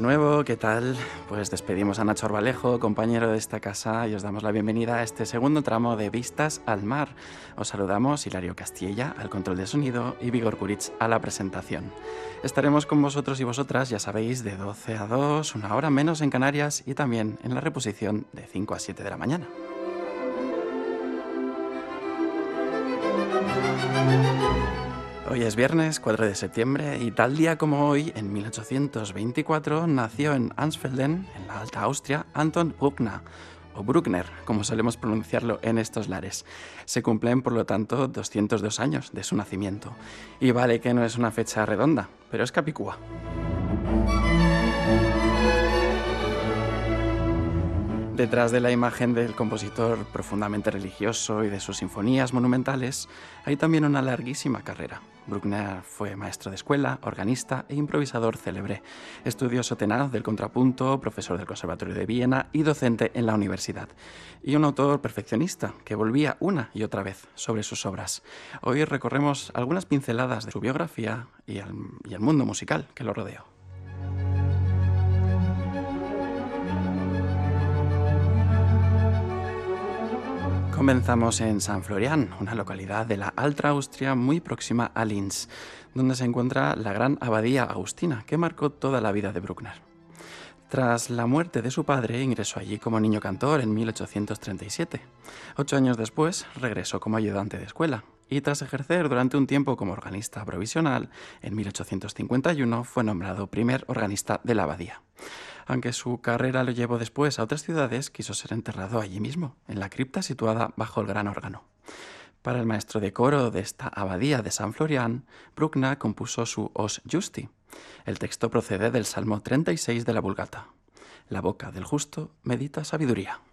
nuevo, ¿qué tal? Pues despedimos a Nacho Arbalejo, compañero de esta casa, y os damos la bienvenida a este segundo tramo de Vistas al Mar. Os saludamos Hilario Castilla al control de sonido y Vigor Curitz a la presentación. Estaremos con vosotros y vosotras, ya sabéis, de 12 a 2, una hora menos en Canarias, y también en la reposición de 5 a 7 de la mañana. Hoy es viernes 4 de septiembre y tal día como hoy, en 1824, nació en Ansfelden, en la Alta Austria, Anton Bruckner, o Bruckner, como solemos pronunciarlo en estos lares. Se cumplen, por lo tanto, 202 años de su nacimiento. Y vale que no es una fecha redonda, pero es capicúa. Detrás de la imagen del compositor profundamente religioso y de sus sinfonías monumentales, hay también una larguísima carrera. Bruckner fue maestro de escuela, organista e improvisador célebre, estudioso tenaz del contrapunto, profesor del Conservatorio de Viena y docente en la universidad. Y un autor perfeccionista que volvía una y otra vez sobre sus obras. Hoy recorremos algunas pinceladas de su biografía y el mundo musical que lo rodeó. Comenzamos en San Florian, una localidad de la Alta Austria muy próxima a Linz, donde se encuentra la gran abadía agustina que marcó toda la vida de Bruckner. Tras la muerte de su padre, ingresó allí como niño cantor en 1837. 8 años después, regresó como ayudante de escuela y tras ejercer durante un tiempo como organista provisional, en 1851 fue nombrado primer organista de la abadía. Aunque su carrera lo llevó después a otras ciudades, quiso ser enterrado allí mismo, en la cripta situada bajo el gran órgano. Para el maestro de coro de esta abadía de San Florian, Bruckner compuso su Os Justi. El texto procede del Salmo 36 de la Vulgata. La boca del justo medita sabiduría.